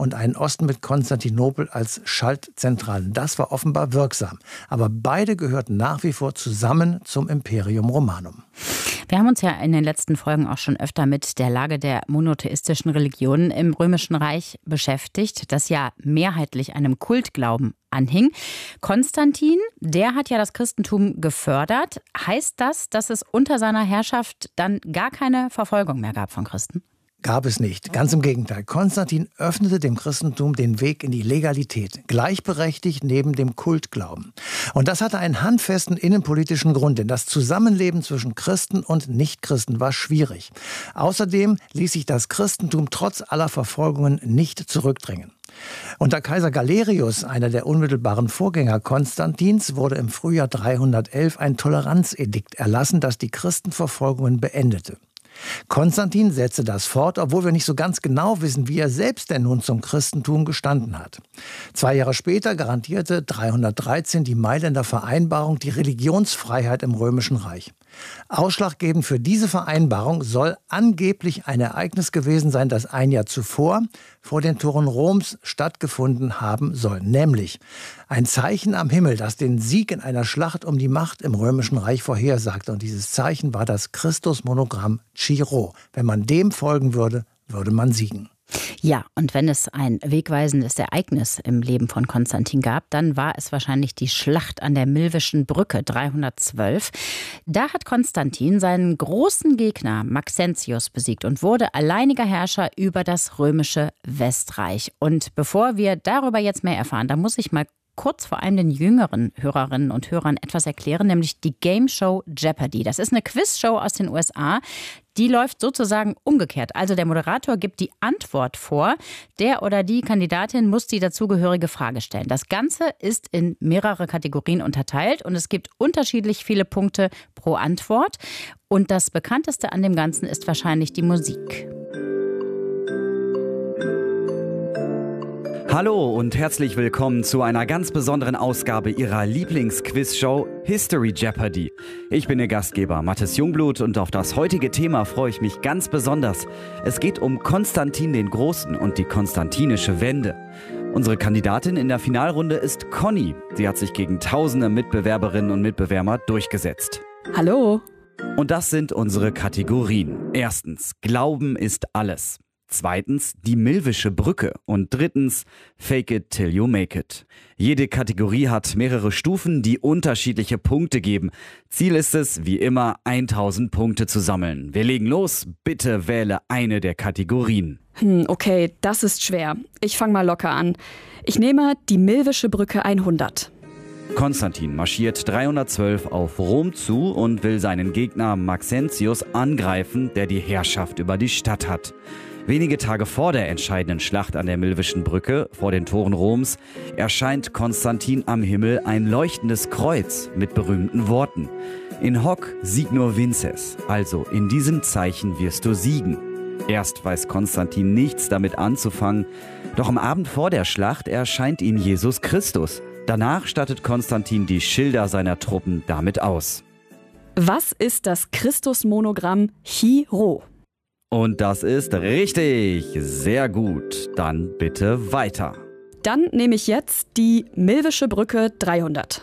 und einen Osten mit Konstantinopel als Schaltzentrale. Das war offenbar wirksam. Aber beide gehörten nach wie vor zusammen zum Imperium Romanum. Wir haben uns ja in den letzten Folgen auch schon öfter mit der Lage der monotheistischen Religionen im Römischen Reich beschäftigt, das ja mehrheitlich einem Kultglauben anhing. Konstantin, der hat ja das Christentum gefördert. Heißt das, dass es unter seiner Herrschaft dann gar keine Verfolgung mehr gab von Christen? Gab es nicht. Ganz im Gegenteil. Konstantin öffnete dem Christentum den Weg in die Legalität, gleichberechtigt neben dem Kultglauben. Und das hatte einen handfesten innenpolitischen Grund, denn das Zusammenleben zwischen Christen und Nichtchristen war schwierig. Außerdem ließ sich das Christentum trotz aller Verfolgungen nicht zurückdrängen. Unter Kaiser Galerius, einer der unmittelbaren Vorgänger Konstantins, wurde im Frühjahr 311 ein Toleranzedikt erlassen, das die Christenverfolgungen beendete. Konstantin setzte das fort, obwohl wir nicht so ganz genau wissen, wie er selbst denn nun zum Christentum gestanden hat. 2 Jahre später garantierte 313 die Mailänder Vereinbarung die Religionsfreiheit im Römischen Reich. Ausschlaggebend für diese Vereinbarung soll angeblich ein Ereignis gewesen sein, das ein Jahr zuvor vor den Toren Roms stattgefunden haben soll. Nämlich ein Zeichen am Himmel, das den Sieg in einer Schlacht um die Macht im Römischen Reich vorhersagte. Und dieses Zeichen war das Christusmonogramm Chi Rho. Wenn man dem folgen würde, würde man siegen. Ja, und wenn es ein wegweisendes Ereignis im Leben von Konstantin gab, dann war es wahrscheinlich die Schlacht an der Milvischen Brücke 312. Da hat Konstantin seinen großen Gegner Maxentius besiegt und wurde alleiniger Herrscher über das römische Westreich. Und bevor wir darüber jetzt mehr erfahren, da muss ich mal kurz vor allem den jüngeren Hörerinnen und Hörern etwas erklären, nämlich die Game Show Jeopardy. Das ist eine Quizshow aus den USA. Die läuft sozusagen umgekehrt. Also der Moderator gibt die Antwort vor. Der oder die Kandidatin muss die dazugehörige Frage stellen. Das Ganze ist in mehrere Kategorien unterteilt und es gibt unterschiedlich viele Punkte pro Antwort. Und das Bekannteste an dem Ganzen ist wahrscheinlich die Musik. Hallo und herzlich willkommen zu einer ganz besonderen Ausgabe Ihrer Lieblingsquizshow History Jeopardy. Ich bin Ihr Gastgeber Mathis Jungblut und auf das heutige Thema freue ich mich ganz besonders. Es geht um Konstantin den Großen und die konstantinische Wende. Unsere Kandidatin in der Finalrunde ist Conny. Sie hat sich gegen tausende Mitbewerberinnen und Mitbewerber durchgesetzt. Hallo. Und das sind unsere Kategorien. Erstens, Glauben ist alles. Zweitens, die Milvische Brücke. Und drittens, Fake it till you make it. Jede Kategorie hat mehrere Stufen, die unterschiedliche Punkte geben. Ziel ist es, wie immer, 1000 Punkte zu sammeln. Wir legen los. Bitte wähle eine der Kategorien. Okay, das ist schwer. Ich fange mal locker an. Ich nehme die Milvische Brücke 100. Konstantin marschiert 312 auf Rom zu und will seinen Gegner Maxentius angreifen, der die Herrschaft über die Stadt hat. Wenige Tage vor der entscheidenden Schlacht an der Milvischen Brücke, vor den Toren Roms, erscheint Konstantin am Himmel ein leuchtendes Kreuz mit berühmten Worten. In hoc signor vinces, also in diesem Zeichen wirst du siegen. Erst weiß Konstantin nichts damit anzufangen, doch am Abend vor der Schlacht erscheint ihm Jesus Christus. Danach stattet Konstantin die Schilder seiner Truppen damit aus. Was ist das Christusmonogramm Chi Rho? Und das ist richtig. Sehr gut. Dann bitte weiter. Dann nehme ich jetzt die Milvische Brücke 300.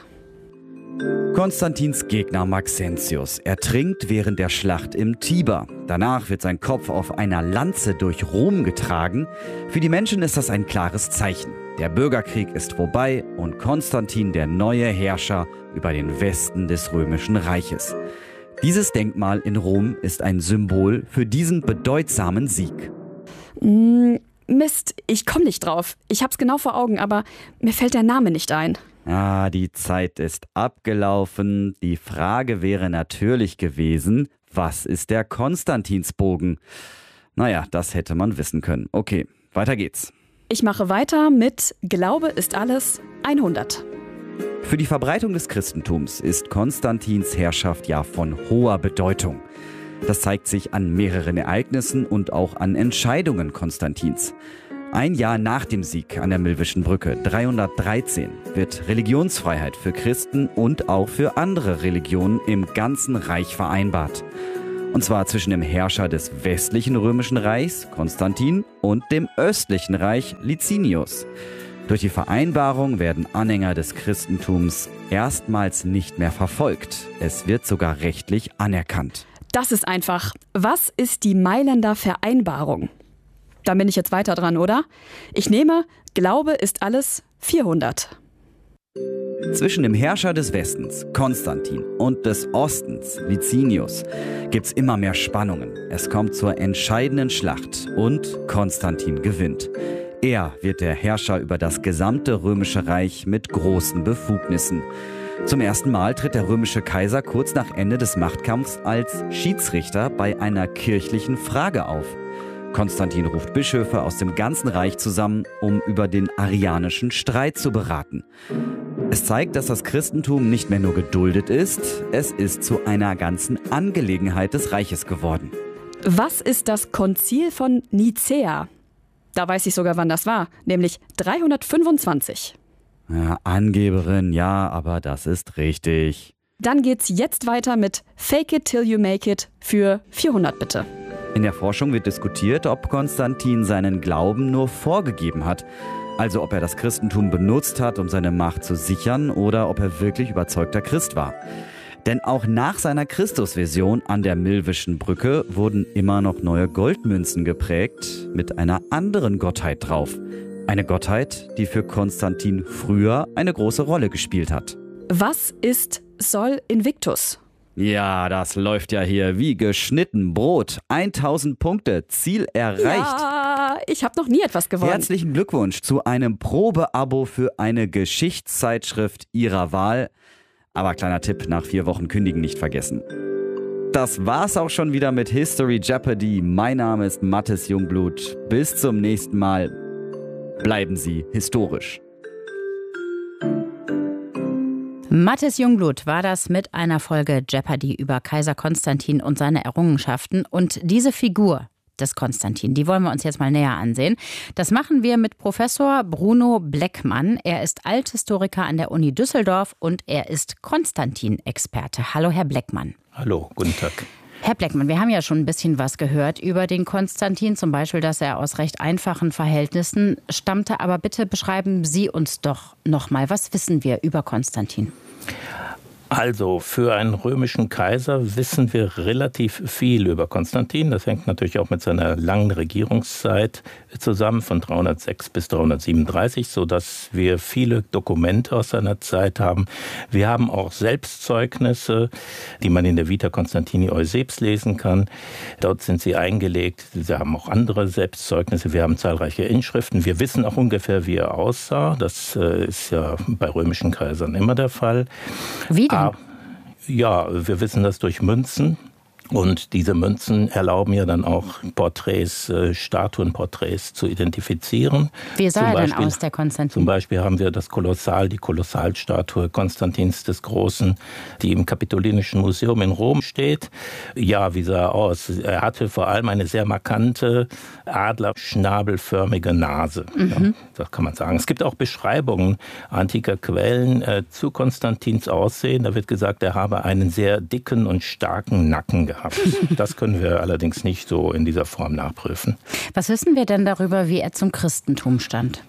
Konstantins Gegner Maxentius ertrinkt während der Schlacht im Tiber. Danach wird sein Kopf auf einer Lanze durch Rom getragen. Für die Menschen ist das ein klares Zeichen. Der Bürgerkrieg ist vorbei und Konstantin der neue Herrscher über den Westen des Römischen Reiches. Dieses Denkmal in Rom ist ein Symbol für diesen bedeutsamen Sieg. Mist, ich komme nicht drauf. Ich hab's genau vor Augen, aber mir fällt der Name nicht ein. Die Zeit ist abgelaufen. Die Frage wäre natürlich gewesen, was ist der Konstantinsbogen? Naja, das hätte man wissen können. Okay, weiter geht's. Ich mache weiter mit Glaube ist alles 100. Für die Verbreitung des Christentums ist Konstantins Herrschaft ja von hoher Bedeutung. Das zeigt sich an mehreren Ereignissen und auch an Entscheidungen Konstantins. Ein Jahr nach dem Sieg an der Milvischen Brücke, 313, wird Religionsfreiheit für Christen und auch für andere Religionen im ganzen Reich vereinbart. Und zwar zwischen dem Herrscher des westlichen Römischen Reichs, Konstantin, und dem östlichen Reich, Licinius. Durch die Vereinbarung werden Anhänger des Christentums erstmals nicht mehr verfolgt. Es wird sogar rechtlich anerkannt. Das ist einfach. Was ist die Mailänder Vereinbarung? Da bin ich jetzt weiter dran, oder? Ich nehme, Glaube ist alles 400. Zwischen dem Herrscher des Westens, Konstantin, und des Ostens, Licinius, gibt's immer mehr Spannungen. Es kommt zur entscheidenden Schlacht und Konstantin gewinnt. Er wird der Herrscher über das gesamte Römische Reich mit großen Befugnissen. Zum ersten Mal tritt der römische Kaiser kurz nach Ende des Machtkampfs als Schiedsrichter bei einer kirchlichen Frage auf. Konstantin ruft Bischöfe aus dem ganzen Reich zusammen, um über den arianischen Streit zu beraten. Es zeigt, dass das Christentum nicht mehr nur geduldet ist, es ist zu einer ganzen Angelegenheit des Reiches geworden. Was ist das Konzil von Nicäa? Da weiß ich sogar, wann das war, nämlich 325. Ja, Angeberin, ja, aber das ist richtig. Dann geht's jetzt weiter mit Fake it till you make it für 400 bitte. In der Forschung wird diskutiert, ob Konstantin seinen Glauben nur vorgegeben hat. Also ob er das Christentum benutzt hat, um seine Macht zu sichern, oder ob er wirklich überzeugter Christ war. Denn auch nach seiner Christusvision an der Milvischen Brücke wurden immer noch neue Goldmünzen geprägt mit einer anderen Gottheit drauf. Eine Gottheit, die für Konstantin früher eine große Rolle gespielt hat. Was ist Sol Invictus? Ja, das läuft ja hier wie geschnitten Brot. 1000 Punkte, Ziel erreicht. Ja, ich habe noch nie etwas gewonnen. Herzlichen Glückwunsch zu einem Probeabo für eine Geschichtszeitschrift Ihrer Wahl. Aber kleiner Tipp, nach 4 Wochen kündigen nicht vergessen. Das war's auch schon wieder mit History Jeopardy. Mein Name ist Mathis Jungblut. Bis zum nächsten Mal. Bleiben Sie historisch. Mathis Jungblut war das mit einer Folge Jeopardy über Kaiser Konstantin und seine Errungenschaften. Und diese Figur des Konstantin, die wollen wir uns jetzt mal näher ansehen. Das machen wir mit Professor Bruno Bleckmann. Er ist Althistoriker an der Uni Düsseldorf und er ist Konstantin-Experte. Hallo, Herr Bleckmann. Hallo, guten Tag. Herr Bleckmann, wir haben ja schon ein bisschen was gehört über den Konstantin, zum Beispiel, dass er aus recht einfachen Verhältnissen stammte. Aber bitte beschreiben Sie uns doch nochmal, was wissen wir über Konstantin? Also für einen römischen Kaiser wissen wir relativ viel über Konstantin. Das hängt natürlich auch mit seiner langen Regierungszeit zusammen, von 306 bis 337, sodass wir viele Dokumente aus seiner Zeit haben. Wir haben auch Selbstzeugnisse, die man in der Vita Constantini Eusebs lesen kann. Dort sind sie eingelegt. Wir haben auch andere Selbstzeugnisse. Wir haben zahlreiche Inschriften. Wir wissen auch ungefähr, wie er aussah. Das ist ja bei römischen Kaisern immer der Fall. Wie denn? Ja, wir wissen das durch Münzen. Und diese Münzen erlauben ja dann auch Porträts, Statuenporträts zu identifizieren. Wie sah er denn aus, der Konstantin? Zum Beispiel haben wir die Kolossalstatue Konstantins des Großen, die im Kapitolinischen Museum in Rom steht. Ja, wie sah er aus? Er hatte vor allem eine sehr markante, adlerschnabelförmige Nase. Ja, das kann man sagen. Es gibt auch Beschreibungen antiker Quellen zu Konstantins Aussehen. Da wird gesagt, er habe einen sehr dicken und starken Nacken gehabt. Das können wir allerdings nicht so in dieser Form nachprüfen. Was wissen wir denn darüber, wie er zum Christentum stand?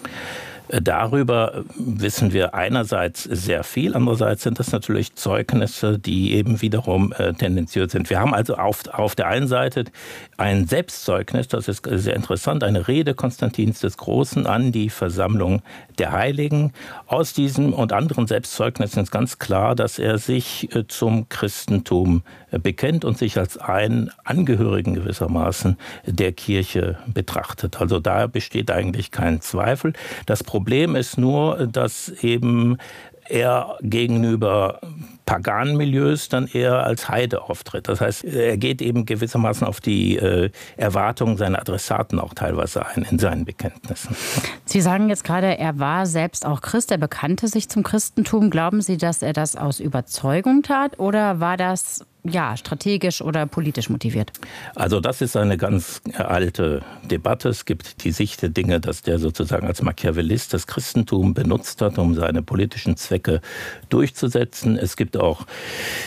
Darüber wissen wir einerseits sehr viel, andererseits sind das natürlich Zeugnisse, die eben wiederum tendenziös sind. Wir haben also auf der einen Seite ein Selbstzeugnis, das ist sehr interessant, eine Rede Konstantins des Großen an die Versammlung der Heiligen. Aus diesem und anderen Selbstzeugnissen ist ganz klar, dass er sich zum Christentum bekennt und sich als einen Angehörigen gewissermaßen der Kirche betrachtet. Also da besteht eigentlich kein Zweifel. Das Problem ist nur, dass eben er gegenüber paganen Milieus dann eher als Heide auftritt. Das heißt, er geht eben gewissermaßen auf die Erwartungen seiner Adressaten auch teilweise ein in seinen Bekenntnissen. Sie sagen jetzt gerade, er war selbst auch Christ, er bekannte sich zum Christentum. Glauben Sie, dass er das aus Überzeugung tat oder war das strategisch oder politisch motiviert? Also das ist eine ganz alte Debatte. Es gibt die Sicht der Dinge, dass der sozusagen als Machiavellist das Christentum benutzt hat, um seine politischen Zwecke durchzusetzen. Es gibt auch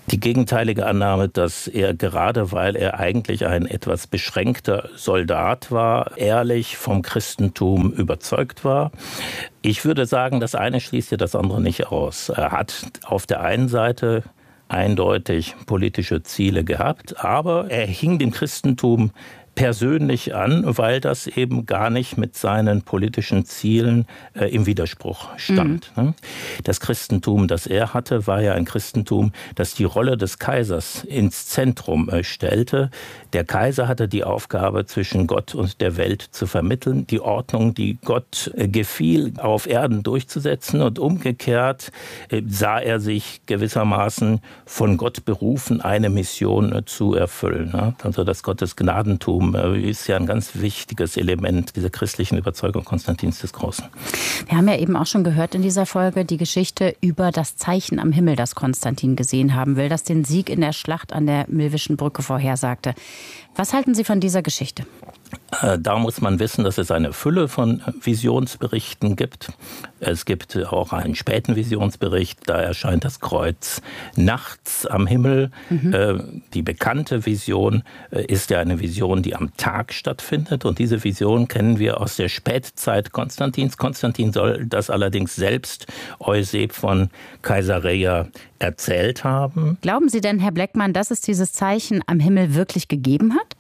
Die gegenteilige Annahme, dass er gerade, weil er eigentlich ein etwas beschränkter Soldat war, ehrlich vom Christentum überzeugt war. Ich würde sagen, das eine schließt ja das andere nicht aus. Er hat auf der einen Seite eindeutig politische Ziele gehabt, aber er hing dem Christentum persönlich an, weil das eben gar nicht mit seinen politischen Zielen im Widerspruch stand. Das Christentum, das er hatte, war ja ein Christentum, das die Rolle des Kaisers ins Zentrum stellte. Der Kaiser hatte die Aufgabe, zwischen Gott und der Welt zu vermitteln, die Ordnung, die Gott gefiel, auf Erden durchzusetzen, und umgekehrt sah er sich gewissermaßen von Gott berufen, eine Mission zu erfüllen. Also das Gottesgnadentum ist ja ein ganz wichtiges Element dieser christlichen Überzeugung Konstantins des Großen. Wir haben ja eben auch schon gehört in dieser Folge die Geschichte über das Zeichen am Himmel, das Konstantin gesehen haben will, das den Sieg in der Schlacht an der Milwischen Brücke vorhersagte. Was halten Sie von dieser Geschichte? Da muss man wissen, dass es eine Fülle von Visionsberichten gibt. Es gibt auch einen späten Visionsbericht, da erscheint das Kreuz nachts am Himmel. Die bekannte Vision ist ja eine Vision, die am Tag stattfindet. Und diese Vision kennen wir aus der Spätzeit Konstantins. Konstantin soll das allerdings selbst Euseb von Caesarea erzählt haben. Glauben Sie denn, Herr Bleckmann, dass es dieses Zeichen am Himmel wirklich gegeben hat?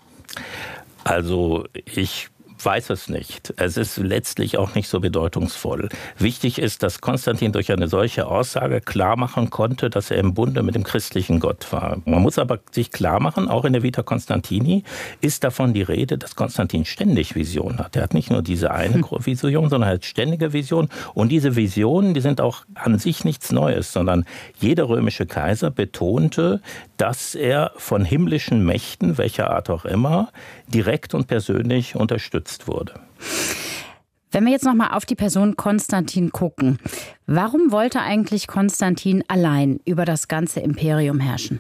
Also ich weiß es nicht. Es ist letztlich auch nicht so bedeutungsvoll. Wichtig ist, dass Konstantin durch eine solche Aussage klar machen konnte, dass er im Bunde mit dem christlichen Gott war. Man muss aber sich klar machen, auch in der Vita Constantini ist davon die Rede, dass Konstantin ständig Visionen hat. Er hat nicht nur diese eine Vision, sondern er hat ständige Visionen. Und diese Visionen, die sind auch an sich nichts Neues, sondern jeder römische Kaiser betonte, dass er von himmlischen Mächten, welcher Art auch immer, direkt und persönlich unterstützt wurde. Wenn wir jetzt noch mal auf die Person Konstantin gucken, warum wollte eigentlich Konstantin allein über das ganze Imperium herrschen?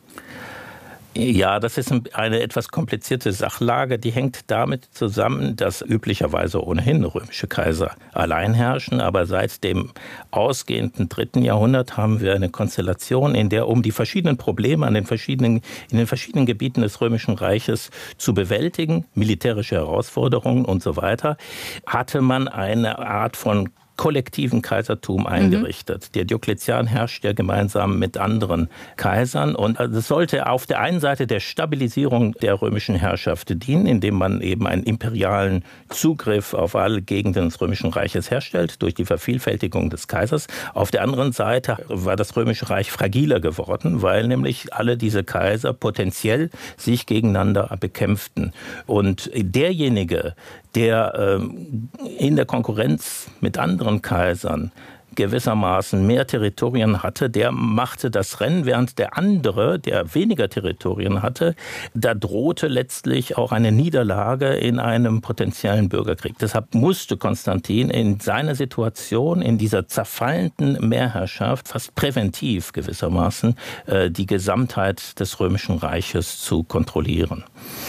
Ja, das ist eine etwas komplizierte Sachlage. Die hängt damit zusammen, dass üblicherweise ohnehin römische Kaiser allein herrschen. Aber seit dem ausgehenden 3. Jahrhundert haben wir eine Konstellation, in der, um die verschiedenen Probleme in den verschiedenen Gebieten des Römischen Reiches zu bewältigen, militärische Herausforderungen und so weiter, hatte man eine Art von kollektiven Kaisertum eingerichtet. Der Diokletian herrscht ja gemeinsam mit anderen Kaisern, und es sollte auf der einen Seite der Stabilisierung der römischen Herrschaft dienen, indem man eben einen imperialen Zugriff auf alle Gegenden des Römischen Reiches herstellt, durch die Vervielfältigung des Kaisers. Auf der anderen Seite war das Römische Reich fragiler geworden, weil nämlich alle diese Kaiser potenziell sich gegeneinander bekämpften. Und derjenige, der in der Konkurrenz mit anderen Kaisern gewissermaßen mehr Territorien hatte, der machte das Rennen, während der andere, der weniger Territorien hatte, da drohte letztlich auch eine Niederlage in einem potenziellen Bürgerkrieg. Deshalb musste Konstantin in seiner Situation, in dieser zerfallenden Mehrherrschaft, fast präventiv gewissermaßen, die Gesamtheit des Römischen Reiches zu kontrollieren.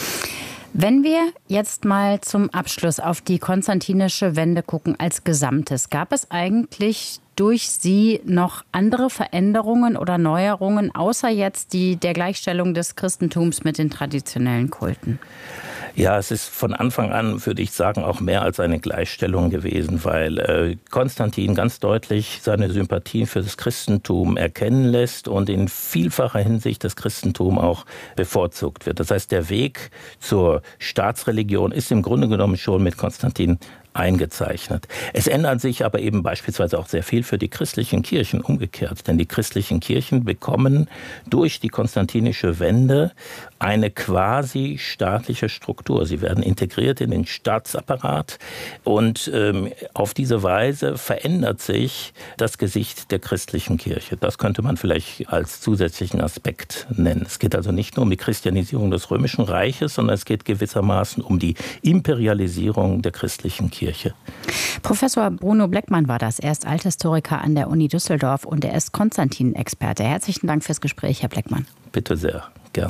Wenn wir jetzt mal zum Abschluss auf die konstantinische Wende gucken als Gesamtes, gab es eigentlich durch sie noch andere Veränderungen oder Neuerungen, außer jetzt der Gleichstellung des Christentums mit den traditionellen Kulten? Ja, es ist von Anfang an, würde ich sagen, auch mehr als eine Gleichstellung gewesen, weil Konstantin ganz deutlich seine Sympathie für das Christentum erkennen lässt und in vielfacher Hinsicht das Christentum auch bevorzugt wird. Das heißt, der Weg zur Staatsreligion ist im Grunde genommen schon mit Konstantin eingezeichnet. Es ändert sich aber eben beispielsweise auch sehr viel für die christlichen Kirchen umgekehrt. Denn die christlichen Kirchen bekommen durch die konstantinische Wende eine quasi staatliche Struktur. Sie werden integriert in den Staatsapparat und auf diese Weise verändert sich das Gesicht der christlichen Kirche. Das könnte man vielleicht als zusätzlichen Aspekt nennen. Es geht also nicht nur um die Christianisierung des Römischen Reiches, sondern es geht gewissermaßen um die Imperialisierung der christlichen Kirche. Professor Bruno Bleckmann war das. Er ist Althistoriker an der Uni Düsseldorf und er ist Konstantin-Experte. Herzlichen Dank fürs Gespräch, Herr Bleckmann. Bitte sehr, gerne.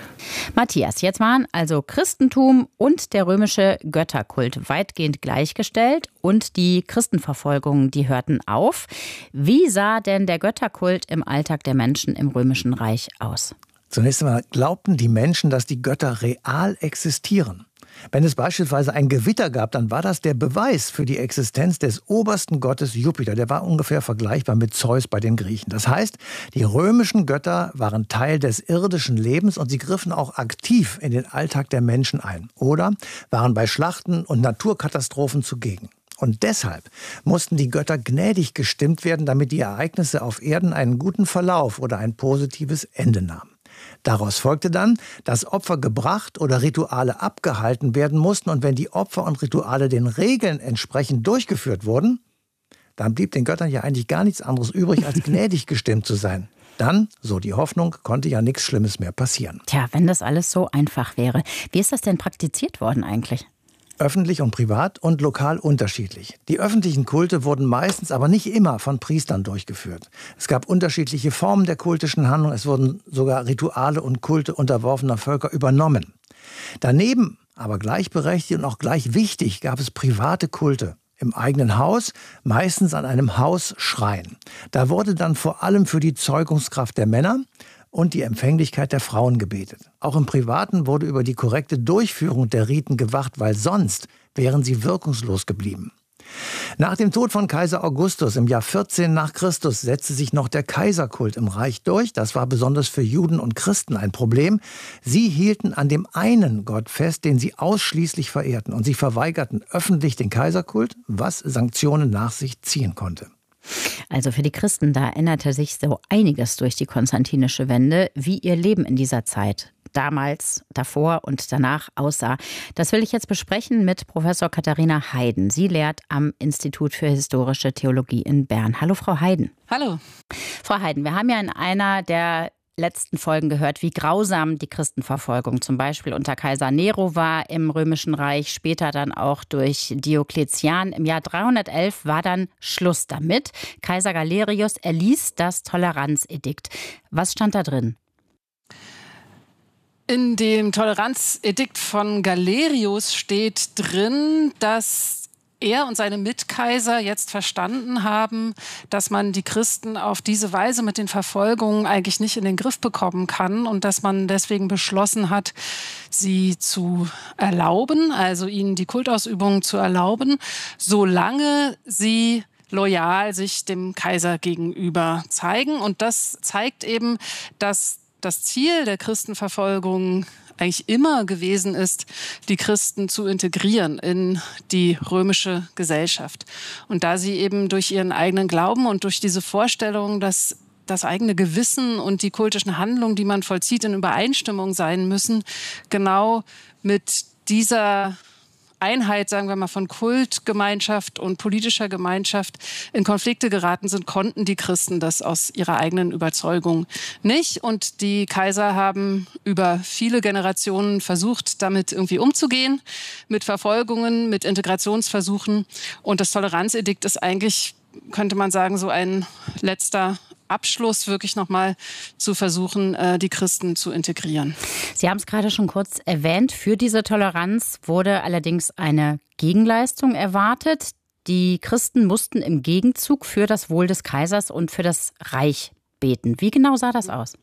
Matthias, jetzt waren also Christentum und der römische Götterkult weitgehend gleichgestellt und die Christenverfolgungen, die hörten auf. Wie sah denn der Götterkult im Alltag der Menschen im Römischen Reich aus? Zunächst einmal glaubten die Menschen, dass die Götter real existieren. Wenn es beispielsweise ein Gewitter gab, dann war das der Beweis für die Existenz des obersten Gottes Jupiter. Der war ungefähr vergleichbar mit Zeus bei den Griechen. Das heißt, die römischen Götter waren Teil des irdischen Lebens und sie griffen auch aktiv in den Alltag der Menschen ein. Oder waren bei Schlachten und Naturkatastrophen zugegen. Und deshalb mussten die Götter gnädig gestimmt werden, damit die Ereignisse auf Erden einen guten Verlauf oder ein positives Ende nahmen. Daraus folgte dann, dass Opfer gebracht oder Rituale abgehalten werden mussten. Und wenn die Opfer und Rituale den Regeln entsprechend durchgeführt wurden, dann blieb den Göttern ja eigentlich gar nichts anderes übrig, als gnädig gestimmt zu sein. Dann, so die Hoffnung, konnte ja nichts Schlimmes mehr passieren. Tja, wenn das alles so einfach wäre. Wie ist das denn praktiziert worden eigentlich? Öffentlich und privat und lokal unterschiedlich. Die öffentlichen Kulte wurden meistens, aber nicht immer, von Priestern durchgeführt. Es gab unterschiedliche Formen der kultischen Handlung. Es wurden sogar Rituale und Kulte unterworfener Völker übernommen. Daneben, aber gleichberechtigt und auch gleich wichtig, gab es private Kulte. Im eigenen Haus, meistens an einem Hausschrein. Da wurde dann vor allem für die Zeugungskraft der Männer und die Empfänglichkeit der Frauen gebetet. Auch im Privaten wurde über die korrekte Durchführung der Riten gewacht, weil sonst wären sie wirkungslos geblieben. Nach dem Tod von Kaiser Augustus im Jahr 14 nach Christus setzte sich noch der Kaiserkult im Reich durch. Das war besonders für Juden und Christen ein Problem. Sie hielten an dem einen Gott fest, den sie ausschließlich verehrten. Und sie verweigerten öffentlich den Kaiserkult, was Sanktionen nach sich ziehen konnte. Also für die Christen, da änderte sich so einiges durch die konstantinische Wende, wie ihr Leben in dieser Zeit damals, davor und danach aussah. Das will ich jetzt besprechen mit Professor Katharina Heiden. Sie lehrt am Institut für Historische Theologie in Bern. Hallo, Frau Heiden. Hallo. Frau Heiden, wir haben ja in einer der letzten Folgen gehört, wie grausam die Christenverfolgung zum Beispiel unter Kaiser Nero war im Römischen Reich, später dann auch durch Diokletian. Im Jahr 311 war dann Schluss damit. Kaiser Galerius erließ das Toleranzedikt. Was stand da drin? In dem Toleranzedikt von Galerius steht drin, dass er und seine Mitkaiser jetzt verstanden haben, dass man die Christen auf diese Weise mit den Verfolgungen eigentlich nicht in den Griff bekommen kann und dass man deswegen beschlossen hat, sie zu erlauben, also ihnen die Kultausübung zu erlauben, solange sie loyal sich dem Kaiser gegenüber zeigen. Und das zeigt eben, dass das Ziel der Christenverfolgung eigentlich immer gewesen ist, die Christen zu integrieren in die römische Gesellschaft. Und da sie eben durch ihren eigenen Glauben und durch diese Vorstellung, dass das eigene Gewissen und die kultischen Handlungen, die man vollzieht, in Übereinstimmung sein müssen, genau mit dieser Einheit, sagen wir mal, von Kultgemeinschaft und politischer Gemeinschaft in Konflikte geraten sind, konnten die Christen das aus ihrer eigenen Überzeugung nicht. Und die Kaiser haben über viele Generationen versucht, damit irgendwie umzugehen, mit Verfolgungen, mit Integrationsversuchen. Und das Toleranzedikt ist eigentlich, könnte man sagen, so ein letzter Abschluss, wirklich nochmal zu versuchen, die Christen zu integrieren. Sie haben es gerade schon kurz erwähnt. Für diese Toleranz wurde allerdings eine Gegenleistung erwartet. Die Christen mussten im Gegenzug für das Wohl des Kaisers und für das Reich beten. Wie genau sah das aus?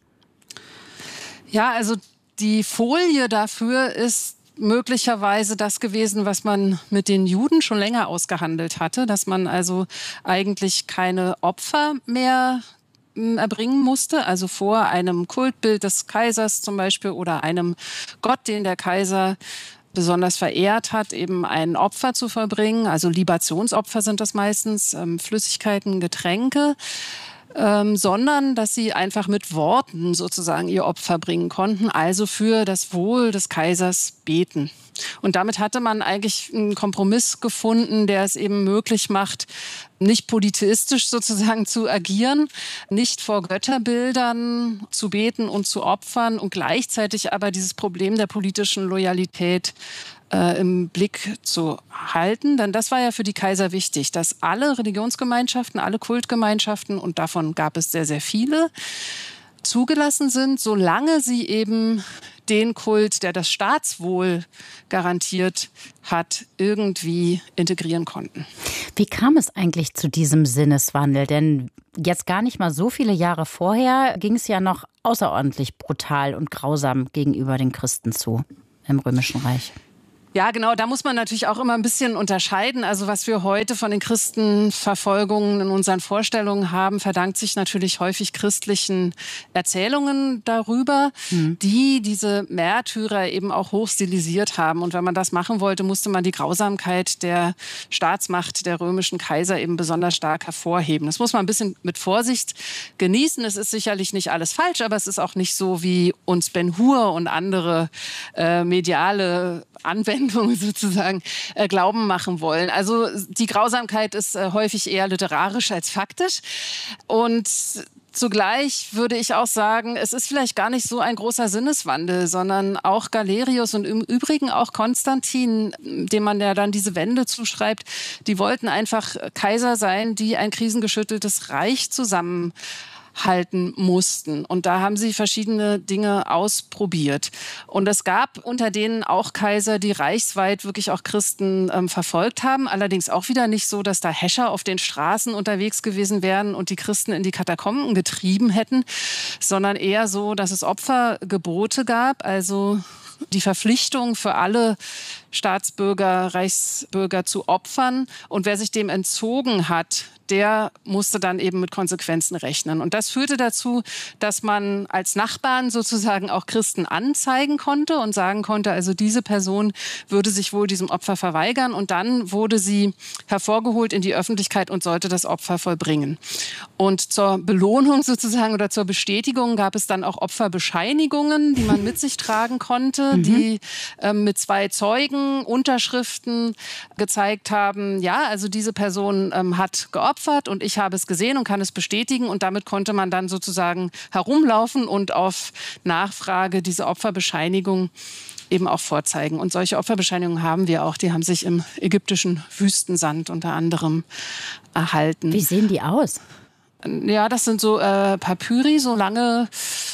Ja, also die Folie dafür ist möglicherweise das gewesen, was man mit den Juden schon länger ausgehandelt hatte, dass man also eigentlich keine Opfer mehr erbringen musste, also vor einem Kultbild des Kaisers zum Beispiel oder einem Gott, den der Kaiser besonders verehrt hat, eben ein Opfer zu vollbringen. Also Libationsopfer sind das meistens, Flüssigkeiten, Getränke, sondern dass sie einfach mit Worten sozusagen ihr Opfer bringen konnten, also für das Wohl des Kaisers beten. Und damit hatte man eigentlich einen Kompromiss gefunden, der es eben möglich macht, nicht polytheistisch sozusagen zu agieren, nicht vor Götterbildern zu beten und zu opfern und gleichzeitig aber dieses Problem der politischen Loyalität im Blick zu halten. Denn das war ja für die Kaiser wichtig, dass alle Religionsgemeinschaften, alle Kultgemeinschaften, und davon gab es sehr, sehr viele, zugelassen sind, solange sie eben den Kult, der das Staatswohl garantiert hat, irgendwie integrieren konnten. Wie kam es eigentlich zu diesem Sinneswandel? Denn jetzt gar nicht mal so viele Jahre vorher ging es ja noch außerordentlich brutal und grausam gegenüber den Christen zu im Römischen Reich. Ja, genau, da muss man natürlich auch immer ein bisschen unterscheiden. Also was wir heute von den Christenverfolgungen in unseren Vorstellungen haben, verdankt sich natürlich häufig christlichen Erzählungen darüber, die diese Märtyrer eben auch hochstilisiert haben. Und wenn man das machen wollte, musste man die Grausamkeit der Staatsmacht der römischen Kaiser eben besonders stark hervorheben. Das muss man ein bisschen mit Vorsicht genießen. Es ist sicherlich nicht alles falsch, aber es ist auch nicht so, wie uns Ben Hur und andere mediale Anwendungen sozusagen glauben machen wollen. Also die Grausamkeit ist häufig eher literarisch als faktisch. Und zugleich würde ich auch sagen, es ist vielleicht gar nicht so ein großer Sinneswandel, sondern auch Galerius und im Übrigen auch Konstantin, dem man ja dann diese Wende zuschreibt, die wollten einfach Kaiser sein, die ein krisengeschütteltes Reich zusammenhalten mussten. Und da haben sie verschiedene Dinge ausprobiert. Und es gab unter denen auch Kaiser, die reichsweit wirklich auch Christen verfolgt haben. Allerdings auch wieder nicht so, dass da Häscher auf den Straßen unterwegs gewesen wären und die Christen in die Katakomben getrieben hätten, sondern eher so, dass es Opfergebote gab, also die Verpflichtung für alle Staatsbürger, Reichsbürger zu opfern. Und wer sich dem entzogen hat, der musste dann eben mit Konsequenzen rechnen. Und das führte dazu, dass man als Nachbarn sozusagen auch Christen anzeigen konnte und sagen konnte, also diese Person würde sich wohl diesem Opfer verweigern. Und dann wurde sie hervorgeholt in die Öffentlichkeit und sollte das Opfer vollbringen. Und zur Belohnung sozusagen oder zur Bestätigung gab es dann auch Opferbescheinigungen, die man mit sich tragen konnte, die mit 2 Zeugen Unterschriften gezeigt haben, ja, also diese Person hat geopfert und ich habe es gesehen und kann es bestätigen. Und damit konnte man dann sozusagen herumlaufen und auf Nachfrage diese Opferbescheinigung eben auch vorzeigen. Und solche Opferbescheinigungen haben wir auch. Die haben sich im ägyptischen Wüstensand unter anderem erhalten. Wie sehen die aus? Ja, das sind so Papyri, so lange,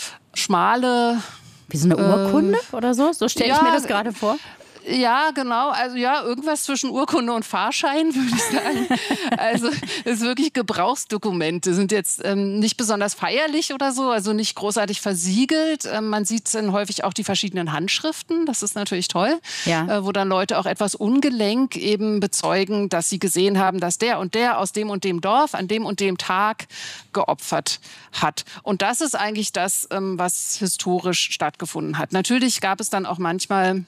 schmale. Wie so eine Urkunde oder so? So stelle ich mir das gerade vor. Ja, genau. Also ja, irgendwas zwischen Urkunde und Fahrschein, würde ich sagen. Also es ist wirklich Gebrauchsdokumente. Sind jetzt nicht besonders feierlich oder so, also nicht großartig versiegelt. Man sieht dann häufig auch die verschiedenen Handschriften. Das ist natürlich toll, ja. Wo dann Leute auch etwas ungelenk eben bezeugen, dass sie gesehen haben, dass der und der aus dem und dem Dorf an dem und dem Tag geopfert hat. Und das ist eigentlich das, was historisch stattgefunden hat. Natürlich gab es dann auch manchmal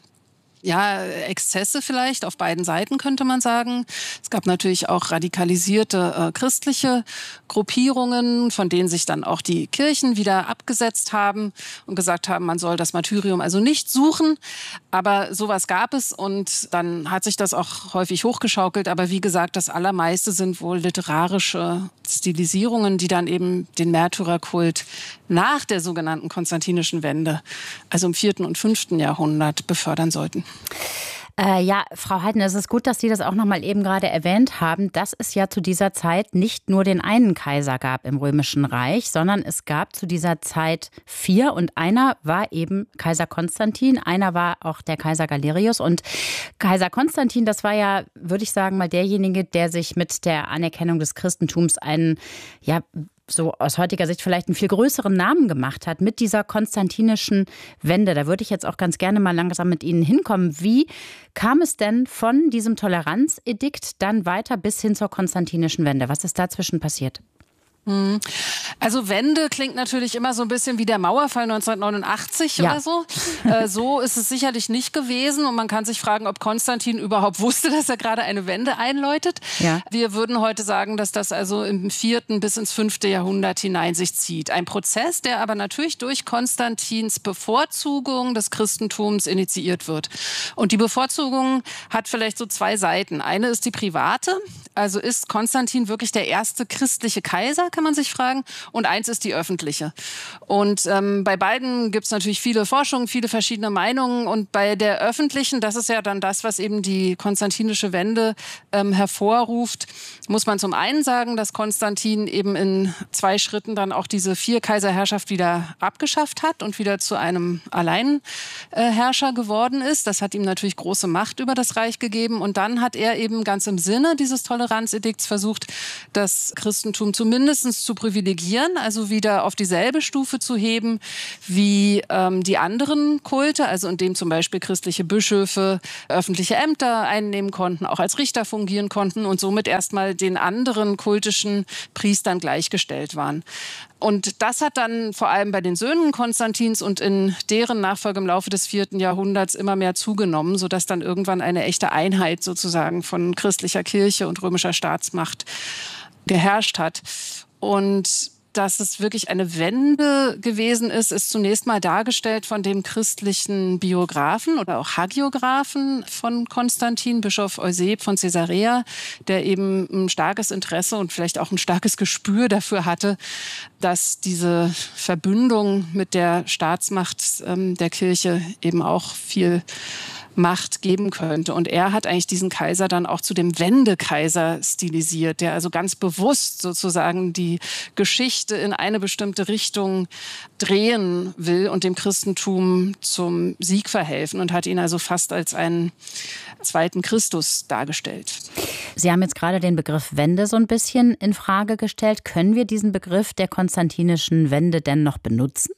Exzesse vielleicht auf beiden Seiten, könnte man sagen. Es gab natürlich auch radikalisierte christliche Gruppierungen, von denen sich dann auch die Kirchen wieder abgesetzt haben und gesagt haben, man soll das Martyrium also nicht suchen. Aber sowas gab es und dann hat sich das auch häufig hochgeschaukelt. Aber wie gesagt, das Allermeiste sind wohl literarische Stilisierungen, die dann eben den Märtyrerkult nach der sogenannten konstantinischen Wende, also im 4. und 5. Jahrhundert, befördern sollten. Ja, Frau Heiden, es ist gut, dass Sie das auch noch mal eben gerade erwähnt haben, dass es ja zu dieser Zeit nicht nur den einen Kaiser gab im Römischen Reich, sondern es gab zu dieser Zeit 4 und einer war eben Kaiser Konstantin, einer war auch der Kaiser Galerius und Kaiser Konstantin, das war ja, würde ich sagen, mal derjenige, der sich mit der Anerkennung des Christentums einen, so aus heutiger Sicht vielleicht einen viel größeren Namen gemacht hat mit dieser konstantinischen Wende. Da würde ich jetzt auch ganz gerne mal langsam mit Ihnen hinkommen. Wie kam es denn von diesem Toleranzedikt dann weiter bis hin zur konstantinischen Wende? Was ist dazwischen passiert? Also Wende klingt natürlich immer so ein bisschen wie der Mauerfall 1989 oder so. So ist es sicherlich nicht gewesen und man kann sich fragen, ob Konstantin überhaupt wusste, dass er gerade eine Wende einläutet. Ja. Wir würden heute sagen, dass das also im 4. bis ins 5. Jahrhundert hinein sich zieht. Ein Prozess, der aber natürlich durch Konstantins Bevorzugung des Christentums initiiert wird. Und die Bevorzugung hat vielleicht so 2 Seiten. Eine ist die private, also ist Konstantin wirklich der erste christliche Kaiser, kann man sich fragen. Und eins ist die öffentliche. Und bei beiden gibt es natürlich viele Forschungen, viele verschiedene Meinungen. Und bei der öffentlichen, das ist ja dann das, was eben die konstantinische Wende hervorruft, muss man zum einen sagen, dass Konstantin eben in 2 Schritten dann auch diese 4-Kaiserherrschaft wieder abgeschafft hat und wieder zu einem Alleinherrscher geworden ist. Das hat ihm natürlich große Macht über das Reich gegeben. Und dann hat er eben ganz im Sinne dieses Toleranzedikts versucht, das Christentum zumindest zu privilegieren, also wieder auf dieselbe Stufe zu heben wie die anderen Kulte, also indem zum Beispiel christliche Bischöfe öffentliche Ämter einnehmen konnten, auch als Richter fungieren konnten und somit erstmal den anderen kultischen Priestern gleichgestellt waren. Und das hat dann vor allem bei den Söhnen Konstantins und in deren Nachfolge im Laufe des 4. Jahrhunderts immer mehr zugenommen, sodass dann irgendwann eine echte Einheit sozusagen von christlicher Kirche und römischer Staatsmacht geherrscht hat. Und dass es wirklich eine Wende gewesen ist, ist zunächst mal dargestellt von dem christlichen Biografen oder auch Hagiographen von Konstantin, Bischof Euseb von Caesarea, der eben ein starkes Interesse und vielleicht auch ein starkes Gespür dafür hatte, dass diese Verbündung mit der Staatsmacht der Kirche eben auch viel Macht geben könnte. Und er hat eigentlich diesen Kaiser dann auch zu dem Wendekaiser stilisiert, der also ganz bewusst sozusagen die Geschichte in eine bestimmte Richtung drehen will und dem Christentum zum Sieg verhelfen und hat ihn also fast als einen zweiten Christus dargestellt. Sie haben jetzt gerade den Begriff Wende so ein bisschen in Frage gestellt. Können wir diesen Begriff der konstantinischen Wende denn noch benutzen?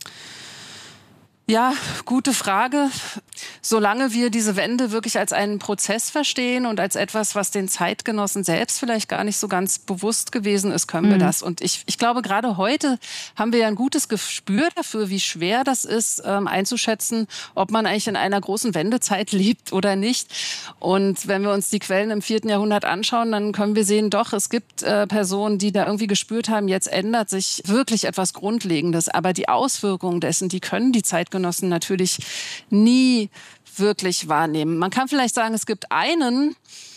Ja, gute Frage. Solange wir diese Wende wirklich als einen Prozess verstehen und als etwas, was den Zeitgenossen selbst vielleicht gar nicht so ganz bewusst gewesen ist, können wir das. Und ich glaube, gerade heute haben wir ja ein gutes Gespür dafür, wie schwer das ist, einzuschätzen, ob man eigentlich in einer großen Wendezeit lebt oder nicht. Und wenn wir uns die Quellen im 4. Jahrhundert anschauen, dann können wir sehen, doch, es gibt Personen, die da irgendwie gespürt haben, jetzt ändert sich wirklich etwas Grundlegendes. Aber die Auswirkungen dessen, die können die Zeitgenossen natürlich nie wirklich wahrnehmen. Man kann vielleicht sagen, es gibt einen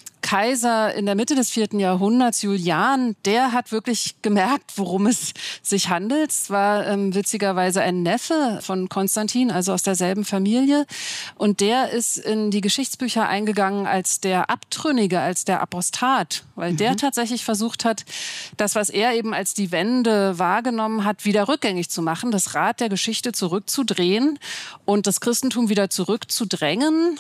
Kaiser in der Mitte des 4. Jahrhunderts, Julian, der hat wirklich gemerkt, worum es sich handelt. Es war witzigerweise ein Neffe von Konstantin, also aus derselben Familie. Und der ist in die Geschichtsbücher eingegangen als der Abtrünnige, als der Apostat, weil der tatsächlich versucht hat, das, was er eben als die Wende wahrgenommen hat, wieder rückgängig zu machen, das Rad der Geschichte zurückzudrehen und das Christentum wieder zurückzudrängen,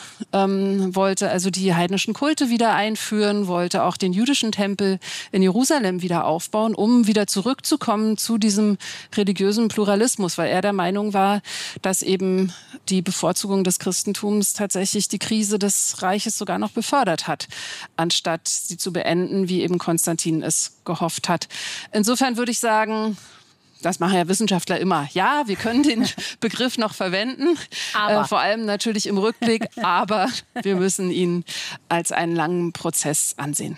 wollte also die heidnischen Kulte wieder einführen, wollte auch den jüdischen Tempel in Jerusalem wieder aufbauen, um wieder zurückzukommen zu diesem religiösen Pluralismus, weil er der Meinung war, dass eben die Bevorzugung des Christentums tatsächlich die Krise des Reiches sogar noch befördert hat, anstatt sie zu beenden, wie eben Konstantin es gehofft hat. Insofern würde ich sagen, das machen ja Wissenschaftler immer. Ja, wir können den Begriff noch verwenden, vor allem natürlich im Rückblick, aber wir müssen ihn als einen langen Prozess ansehen.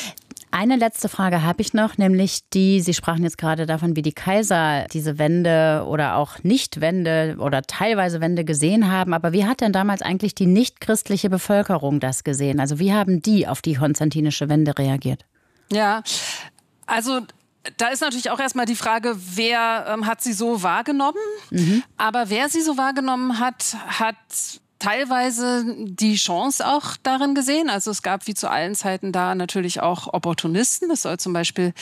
Eine letzte Frage habe ich noch, nämlich Sie sprachen jetzt gerade davon, wie die Kaiser diese Wende oder auch Nicht-Wende oder teilweise Wende gesehen haben. Aber wie hat denn damals eigentlich die nichtchristliche Bevölkerung das gesehen? Also wie haben die auf die konstantinische Wende reagiert? Ja, also da ist natürlich auch erstmal die Frage, wer hat sie so wahrgenommen? Aber wer sie so wahrgenommen hat, hat teilweise die Chance auch darin gesehen. Also es gab wie zu allen Zeiten da natürlich auch Opportunisten. Es soll zum Beispiel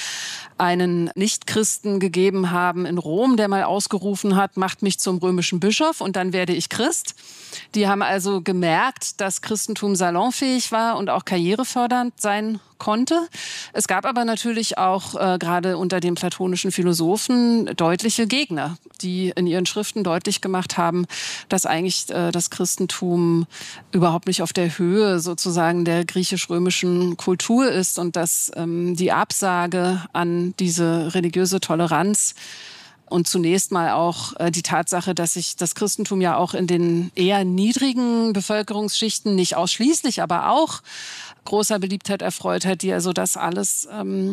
einen Nichtchristen gegeben haben in Rom, der mal ausgerufen hat, macht mich zum römischen Bischof und dann werde ich Christ. Die haben also gemerkt, dass Christentum salonfähig war und auch karrierefördernd sein konnte. Es gab aber natürlich auch gerade unter den platonischen Philosophen deutliche Gegner, die in ihren Schriften deutlich gemacht haben, dass eigentlich das Christentum überhaupt nicht auf der Höhe sozusagen der griechisch-römischen Kultur ist und dass die Absage an diese religiöse Toleranz und zunächst mal auch die Tatsache, dass sich das Christentum ja auch in den eher niedrigen Bevölkerungsschichten nicht ausschließlich, aber auch großer Beliebtheit erfreut hat, die also das alles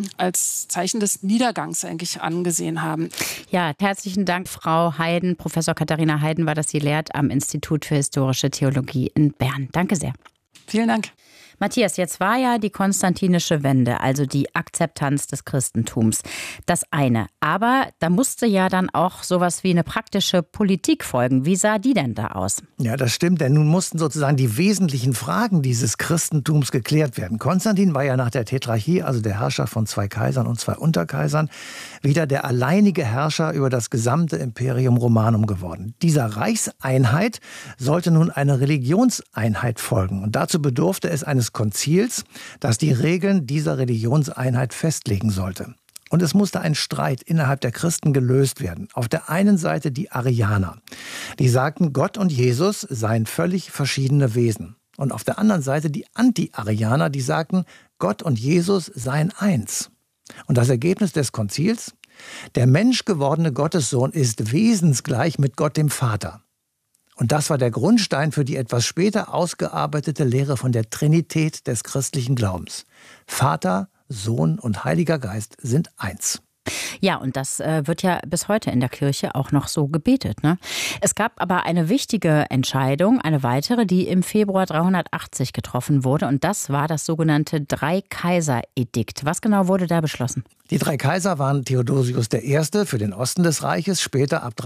als Zeichen des Niedergangs eigentlich angesehen haben. Ja, herzlichen Dank, Frau Heiden. Professor Katharina Heiden war das. Sie lehrt am Institut für Historische Theologie in Bern. Danke sehr. Vielen Dank. Matthias, jetzt war ja die konstantinische Wende, also die Akzeptanz des Christentums, das eine. Aber da musste ja dann auch sowas wie eine praktische Politik folgen. Wie sah die denn da aus? Ja, das stimmt, denn nun mussten sozusagen die wesentlichen Fragen dieses Christentums geklärt werden. Konstantin war ja nach der Tetrarchie, also der Herrscher von 2 Kaisern und 2 Unterkaisern, wieder der alleinige Herrscher über das gesamte Imperium Romanum geworden. Dieser Reichseinheit sollte nun eine Religionseinheit folgen. Und dazu bedurfte es eines Konzils, das die Regeln dieser Religionseinheit festlegen sollte. Und es musste ein Streit innerhalb der Christen gelöst werden. Auf der einen Seite die Arianer. Die sagten, Gott und Jesus seien völlig verschiedene Wesen. Und auf der anderen Seite die Anti-Arianer, die sagten, Gott und Jesus seien eins. Und das Ergebnis des Konzils? Der menschgewordene Gottessohn ist wesensgleich mit Gott dem Vater. Und das war der Grundstein für die etwas später ausgearbeitete Lehre von der Trinität des christlichen Glaubens. Vater, Sohn und Heiliger Geist sind eins. Ja, und das wird ja bis heute in der Kirche auch noch so gebetet, ne? Es gab aber eine wichtige Entscheidung, eine weitere, die im Februar 380 getroffen wurde. Und das war das sogenannte Drei-Kaiser-Edikt. Was genau wurde da beschlossen? Die 3 Kaiser waren Theodosius I. für den Osten des Reiches, später ab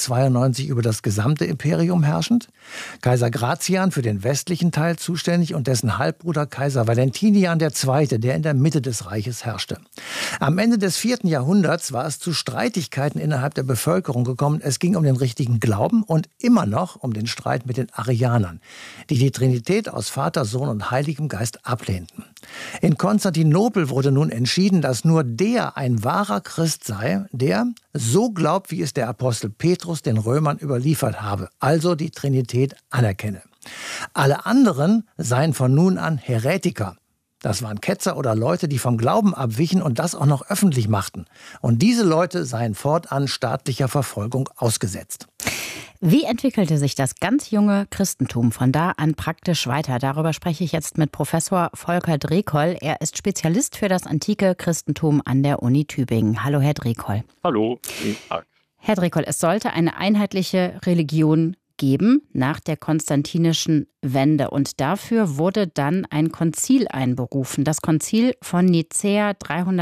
392 über das gesamte Imperium herrschend, Kaiser Gratian für den westlichen Teil zuständig und dessen Halbbruder Kaiser Valentinian II., der in der Mitte des Reiches herrschte. Am Ende des 4. Jahrhunderts war es zu Streitigkeiten innerhalb der Bevölkerung gekommen. Es ging um den richtigen Glauben und immer noch um den Streit mit den Arianern, die die Trinität aus Vater, Sohn und Heiligem Geist ablehnten. In Konstantinopel wurde nun entschieden, dass nur der ein wahrer Christ sei, der so glaubt, wie es der Apostel Petrus den Römern überliefert habe, also die Trinität anerkenne. Alle anderen seien von nun an Häretiker. Das waren Ketzer oder Leute, die vom Glauben abwichen und das auch noch öffentlich machten. Und diese Leute seien fortan staatlicher Verfolgung ausgesetzt. Wie entwickelte sich das ganz junge Christentum von da an praktisch weiter? Darüber spreche ich jetzt mit Professor Volker Drekoll. Er ist Spezialist für das antike Christentum an der Uni Tübingen. Hallo, Herr Drekoll. Hallo, guten Tag. Herr Drekoll, es sollte eine einheitliche Religion geben nach der konstantinischen Wende. Und dafür wurde dann ein Konzil einberufen, das Konzil von Nicäa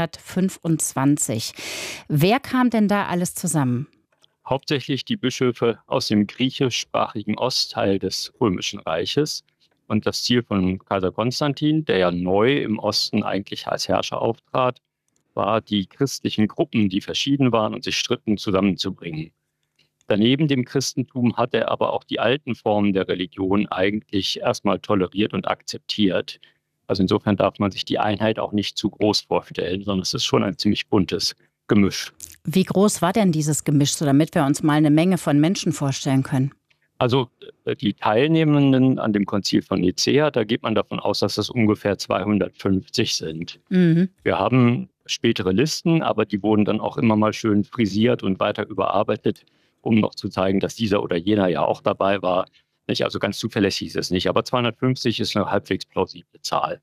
325. Wer kam denn da alles zusammen? Hauptsächlich die Bischöfe aus dem griechischsprachigen Ostteil des Römischen Reiches. Und das Ziel von Kaiser Konstantin, der ja neu im Osten eigentlich als Herrscher auftrat, war, die christlichen Gruppen, die verschieden waren und sich stritten, zusammenzubringen. Daneben dem Christentum hat er aber auch die alten Formen der Religion eigentlich erstmal toleriert und akzeptiert. Also insofern darf man sich die Einheit auch nicht zu groß vorstellen, sondern es ist schon ein ziemlich buntes Gemisch. Wie groß war denn dieses Gemisch, so damit wir uns mal eine Menge von Menschen vorstellen können? Also die Teilnehmenden an dem Konzil von Nicäa, da geht man davon aus, dass das ungefähr 250 sind. Wir haben spätere Listen, aber die wurden dann auch immer mal schön frisiert und weiter überarbeitet, um noch zu zeigen, dass dieser oder jener ja auch dabei war. Also ganz zuverlässig ist es nicht, aber 250 ist eine halbwegs plausible Zahl.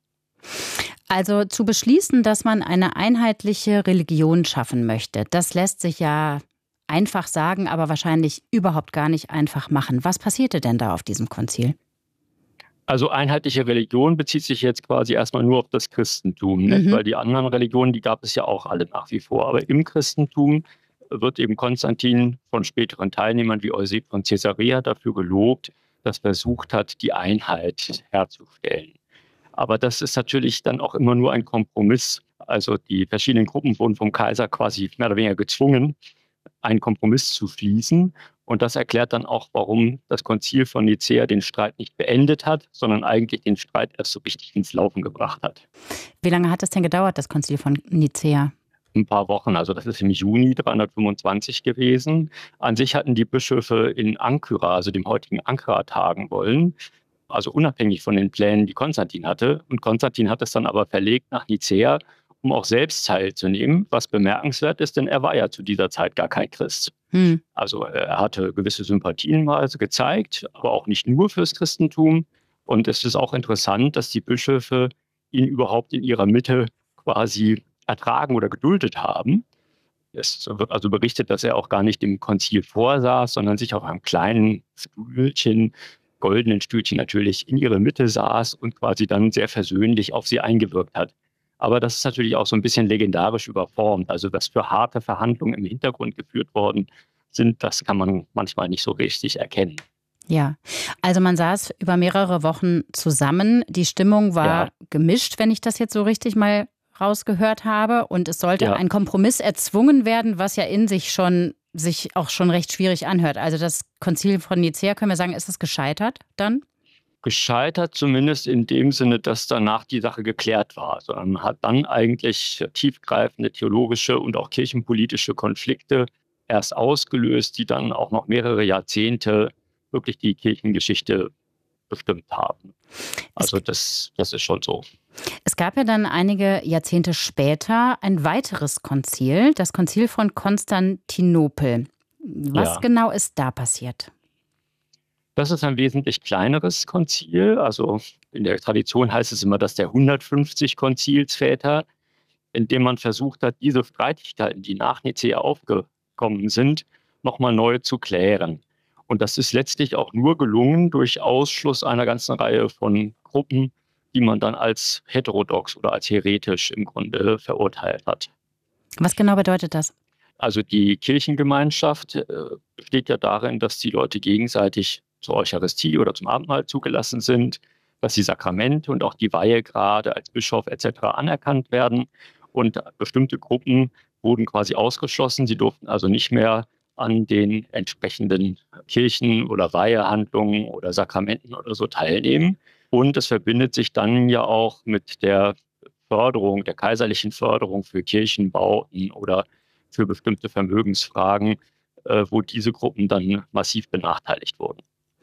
Also zu beschließen, dass man eine einheitliche Religion schaffen möchte, das lässt sich ja einfach sagen, aber wahrscheinlich überhaupt gar nicht einfach machen. Was passierte denn da auf diesem Konzil? Also einheitliche Religion bezieht sich jetzt quasi erstmal nur auf das Christentum, nicht? Weil die anderen Religionen, die gab es ja auch alle nach wie vor. Aber im Christentum wird eben Konstantin von späteren Teilnehmern wie Euseb von Caesarea dafür gelobt, dass er versucht hat, die Einheit herzustellen. Aber das ist natürlich dann auch immer nur ein Kompromiss. Also die verschiedenen Gruppen wurden vom Kaiser quasi mehr oder weniger gezwungen, einen Kompromiss zu schließen. Und das erklärt dann auch, warum das Konzil von Nicäa den Streit nicht beendet hat, sondern eigentlich den Streit erst so richtig ins Laufen gebracht hat. Wie lange hat es denn gedauert, das Konzil von Nicäa? Ein paar Wochen, also das ist im Juni 325 gewesen. An sich hatten die Bischöfe in Ancyra, also dem heutigen Ankara, tagen wollen. Also unabhängig von den Plänen, die Konstantin hatte. Und Konstantin hat es dann aber verlegt nach Nicäa, um auch selbst teilzunehmen, was bemerkenswert ist, denn er war ja zu dieser Zeit gar kein Christ. Also er hatte gewisse Sympathien mal gezeigt, aber auch nicht nur fürs Christentum. Und es ist auch interessant, dass die Bischöfe ihn überhaupt in ihrer Mitte quasi ertragen oder geduldet haben. Es wird also berichtet, dass er auch gar nicht im Konzil vorsaß, sondern sich auf einem kleinen Stühlchen goldenen Stühlchen natürlich in ihre Mitte saß und quasi dann sehr versöhnlich auf sie eingewirkt hat. Aber das ist natürlich auch so ein bisschen legendarisch überformt. Also was für harte Verhandlungen im Hintergrund geführt worden sind, das kann man manchmal nicht so richtig erkennen. Ja, also man saß über mehrere Wochen zusammen. Die Stimmung war gemischt, wenn ich das jetzt so richtig mal rausgehört habe. Und es sollte ein Kompromiss erzwungen werden, was ja in sich auch schon recht schwierig anhört. Also das Konzil von Nicäa, können wir sagen, ist es gescheitert dann? Gescheitert zumindest in dem Sinne, dass danach die Sache geklärt war. Also man hat dann eigentlich tiefgreifende theologische und auch kirchenpolitische Konflikte erst ausgelöst, die dann auch noch mehrere Jahrzehnte wirklich die Kirchengeschichte bestimmt haben. Also das ist schon so. Es gab ja dann einige Jahrzehnte später ein weiteres Konzil, das Konzil von Konstantinopel. Was genau ist da passiert? Das ist ein wesentlich kleineres Konzil. Also in der Tradition heißt es immer, dass der 150 Konzilsväter, in dem man versucht hat, diese Streitigkeiten, die nach Nicäa aufgekommen sind, nochmal neu zu klären. Und das ist letztlich auch nur gelungen durch Ausschluss einer ganzen Reihe von Gruppen, die man dann als heterodox oder als heretisch im Grunde verurteilt hat. Was genau bedeutet das? Also die Kirchengemeinschaft besteht ja darin, dass die Leute gegenseitig zur Eucharistie oder zum Abendmahl zugelassen sind, dass die Sakramente und auch die Weihegrade als Bischof etc. anerkannt werden. Und bestimmte Gruppen wurden quasi ausgeschlossen. Sie durften also nicht mehr an den entsprechenden Kirchen- oder Weihehandlungen oder Sakramenten oder so teilnehmen. Und es verbindet sich dann ja auch mit der Förderung, der kaiserlichen Förderung für Kirchenbauten oder für bestimmte Vermögensfragen, wo diese Gruppen dann massiv benachteiligt wurden.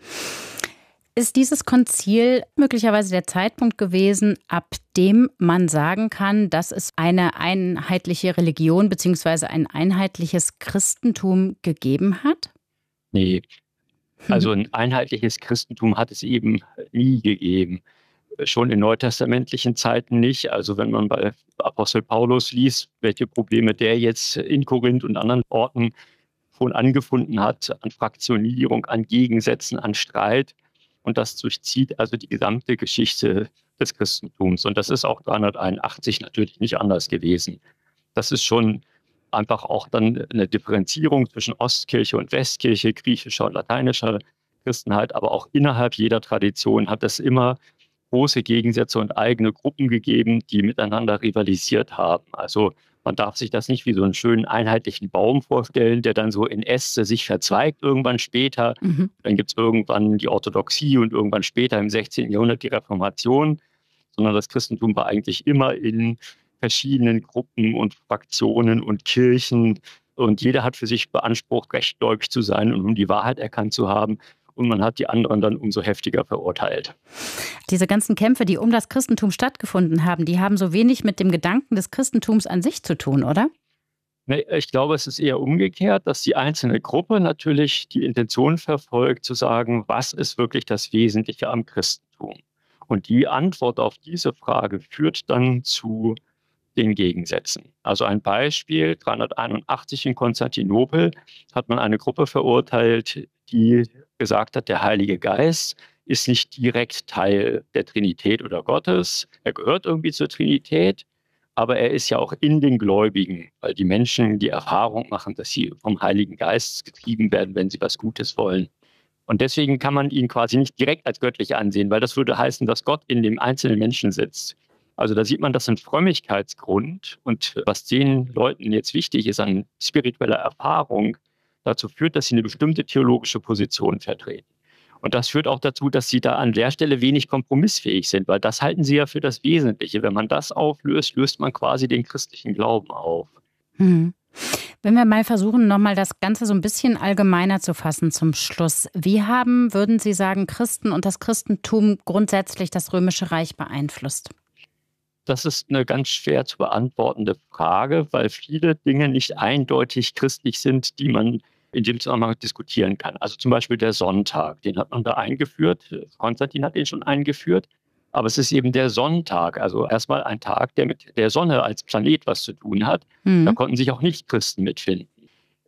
Ist dieses Konzil möglicherweise der Zeitpunkt gewesen, ab dem man sagen kann, dass es eine einheitliche Religion bzw. ein einheitliches Christentum gegeben hat? Nee, also ein einheitliches Christentum hat es eben nie gegeben. Schon in neutestamentlichen Zeiten nicht. Also wenn man bei Apostel Paulus liest, welche Probleme der jetzt in Korinth und anderen Orten schon angefunden hat, an Fraktionierung, an Gegensätzen, an Streit. Und das durchzieht also die gesamte Geschichte des Christentums. Und das ist auch 381 natürlich nicht anders gewesen. Das ist schon einfach auch dann eine Differenzierung zwischen Ostkirche und Westkirche, griechischer und lateinischer Christenheit. Aber auch innerhalb jeder Tradition hat es immer große Gegensätze und eigene Gruppen gegeben, die miteinander rivalisiert haben. Also man darf sich das nicht wie so einen schönen einheitlichen Baum vorstellen, der dann so in Äste sich verzweigt irgendwann später. Dann gibt es irgendwann die Orthodoxie und irgendwann später im 16. Jahrhundert die Reformation. Sondern das Christentum war eigentlich immer in verschiedenen Gruppen und Fraktionen und Kirchen. Und jeder hat für sich beansprucht, rechtgläubig zu sein und um die Wahrheit erkannt zu haben. Und man hat die anderen dann umso heftiger verurteilt. Diese ganzen Kämpfe, die um das Christentum stattgefunden haben, die haben so wenig mit dem Gedanken des Christentums an sich zu tun, oder? Nee, ich glaube, es ist eher umgekehrt, dass die einzelne Gruppe natürlich die Intention verfolgt, zu sagen, was ist wirklich das Wesentliche am Christentum? Und die Antwort auf diese Frage führt dann zu den Gegensätzen. Also ein Beispiel, 381 in Konstantinopel hat man eine Gruppe verurteilt, die gesagt hat, der Heilige Geist ist nicht direkt Teil der Trinität oder Gottes. Er gehört irgendwie zur Trinität, aber er ist ja auch in den Gläubigen, weil die Menschen die Erfahrung machen, dass sie vom Heiligen Geist getrieben werden, wenn sie was Gutes wollen. Und deswegen kann man ihn quasi nicht direkt als göttlich ansehen, weil das würde heißen, dass Gott in dem einzelnen Menschen sitzt. Also da sieht man, das ist ein Frömmigkeitsgrund. Und was den Leuten jetzt wichtig ist an spiritueller Erfahrung, dazu führt, dass sie eine bestimmte theologische Position vertreten. Und das führt auch dazu, dass sie da an der Stelle wenig kompromissfähig sind, weil das halten sie ja für das Wesentliche. Wenn man das auflöst, löst man quasi den christlichen Glauben auf. Wenn wir mal versuchen, nochmal das Ganze so ein bisschen allgemeiner zu fassen zum Schluss. Wie haben, würden Sie sagen, Christen und das Christentum grundsätzlich das Römische Reich beeinflusst? Das ist eine ganz schwer zu beantwortende Frage, weil viele Dinge nicht eindeutig christlich sind, die man in dem Zusammenhang diskutieren kann. Also zum Beispiel der Sonntag, den hat man da eingeführt. Konstantin hat den schon eingeführt. Aber es ist eben der Sonntag, also erstmal ein Tag, der mit der Sonne als Planet was zu tun hat. Da konnten sich auch Nicht-Christen mitfinden.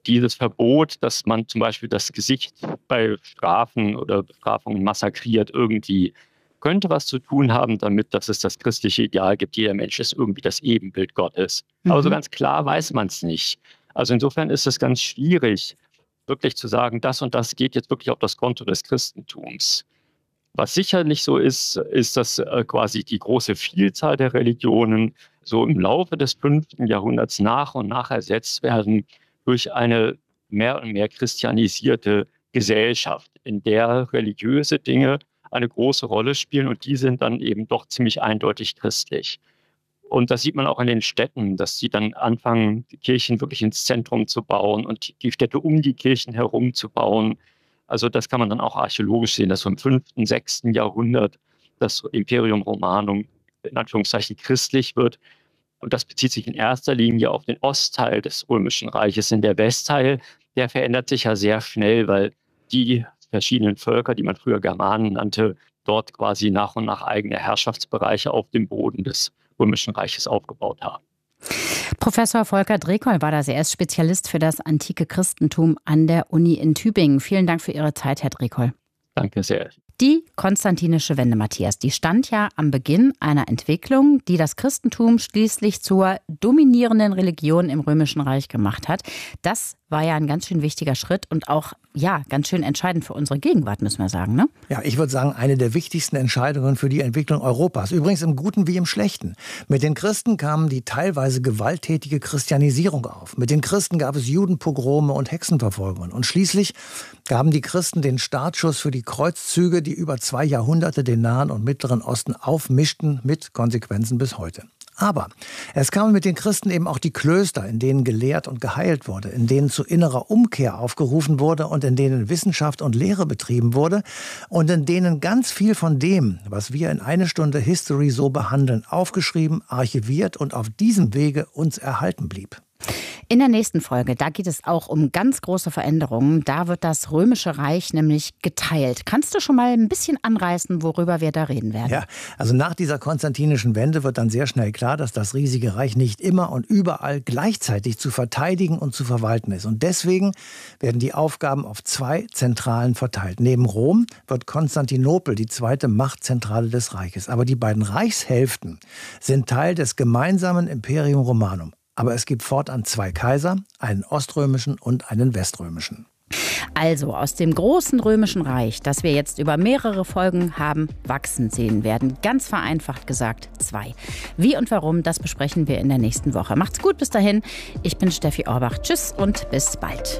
dieses Verbot, dass man zum Beispiel das Gesicht bei Strafen oder Bestrafungen massakriert, irgendwie könnte was zu tun haben damit, dass es das christliche Ideal gibt, jeder Mensch ist irgendwie das Ebenbild Gottes. Aber so ganz klar weiß man es nicht. Also insofern ist es ganz schwierig, wirklich zu sagen, das und das geht jetzt wirklich auf das Konto des Christentums. Was sicherlich so ist, ist, dass quasi die große Vielzahl der Religionen so im Laufe des 5. Jahrhunderts nach und nach ersetzt werden durch eine mehr und mehr christianisierte Gesellschaft, in der religiöse Dinge eine große Rolle spielen und die sind dann eben doch ziemlich eindeutig christlich. Und das sieht man auch in den Städten, dass sie dann anfangen, die Kirchen wirklich ins Zentrum zu bauen und die Städte um die Kirchen herum zu bauen. Also das kann man dann auch archäologisch sehen, dass so im 5., 6. Jahrhundert das Imperium Romanum in Anführungszeichen christlich wird. Und das bezieht sich in erster Linie auf den Ostteil des Römischen Reiches. In der Westteil, der verändert sich ja sehr schnell, weil die verschiedenen Völker, die man früher Germanen nannte, dort quasi nach und nach eigene Herrschaftsbereiche auf dem Boden des Römischen Reiches aufgebaut haben. Professor Volker Drekoll war das. Er ist Spezialist für das antike Christentum an der Uni in Tübingen. Vielen Dank für Ihre Zeit, Herr Drekoll. Danke sehr. Die konstantinische Wende, Matthias, die stand ja am Beginn einer Entwicklung, die das Christentum schließlich zur dominierenden Religion im Römischen Reich gemacht hat. Das war ja ein ganz schön wichtiger Schritt und auch ganz schön entscheidend für unsere Gegenwart, müssen wir sagen, ne? Ja, ich würde sagen, eine der wichtigsten Entscheidungen für die Entwicklung Europas. Übrigens im Guten wie im Schlechten. Mit den Christen kam die teilweise gewalttätige Christianisierung auf. Mit den Christen gab es Judenpogrome und Hexenverfolgungen. Und schließlich gaben die Christen den Startschuss für die Kreuzzüge, die über 2 Jahrhunderte den Nahen und Mittleren Osten aufmischten, mit Konsequenzen bis heute. Aber es kamen mit den Christen eben auch die Klöster, in denen gelehrt und geheilt wurde, in denen zu innerer Umkehr aufgerufen wurde und in denen Wissenschaft und Lehre betrieben wurde und in denen ganz viel von dem, was wir in 1 Stunde History so behandeln, aufgeschrieben, archiviert und auf diesem Wege uns erhalten blieb. In der nächsten Folge, da geht es auch um ganz große Veränderungen. Da wird das Römische Reich nämlich geteilt. Kannst du schon mal ein bisschen anreißen, worüber wir da reden werden? Ja, also nach dieser konstantinischen Wende wird dann sehr schnell klar, dass das riesige Reich nicht immer und überall gleichzeitig zu verteidigen und zu verwalten ist. Und deswegen werden die Aufgaben auf 2 Zentralen verteilt. Neben Rom wird Konstantinopel die zweite Machtzentrale des Reiches. Aber die beiden Reichshälften sind Teil des gemeinsamen Imperium Romanum. Aber es gibt fortan 2 Kaiser, einen oströmischen und einen weströmischen. Also aus dem großen Römischen Reich, das wir jetzt über mehrere Folgen haben wachsen sehen werden, ganz vereinfacht gesagt 2. Wie und warum, das besprechen wir in der nächsten Woche. Macht's gut, bis dahin. Ich bin Steffi Orbach. Tschüss und bis bald.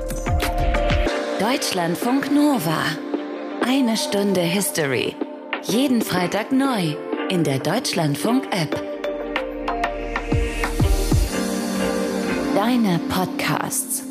Deutschlandfunk Nova. 1 Stunde History. Jeden Freitag neu in der Deutschlandfunk-App. Deine Podcasts.